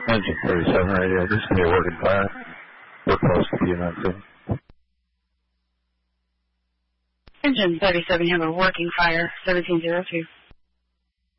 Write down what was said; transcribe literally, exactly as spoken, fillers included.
Engine thirty-seven radio, this is going to be a working fire. We're close to P nineteen. Engine thirty-seven, you have a working fire, seventeen zero two.